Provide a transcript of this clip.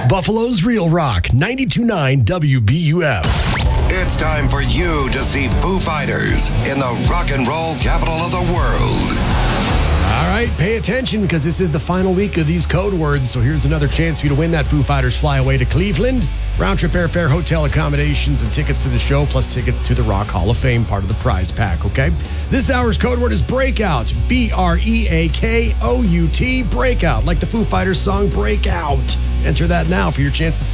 Buffalo's Real Rock, 92.9 WBUF. It's time for you to see Foo Fighters in the rock and roll capital of the world. All right, pay attention because this is the final week of these code words. So here's another chance for you to win that Foo Fighters flyaway to Cleveland. Round-trip airfare, hotel accommodations, and tickets to the show, plus tickets to the Rock Hall of Fame, part of the prize pack, okay? This hour's code word is breakout. B-R-E-A-K-O-U-T, breakout, like the Foo Fighters song Breakout. Enter that now for your chance to see